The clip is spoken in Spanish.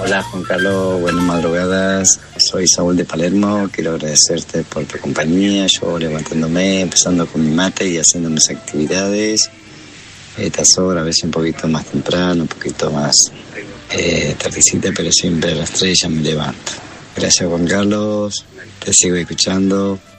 Hola Juan Carlos, buenas madrugadas. Soy Saúl de Palermo, quiero agradecerte por tu compañía. Yo levantándome, empezando con mi mate y haciendo mis actividades. Estas horas, a veces un poquito más temprano, un poquito más tardecita, pero siempre a las 3 ya me levanto. Gracias Juan Carlos, te sigo escuchando.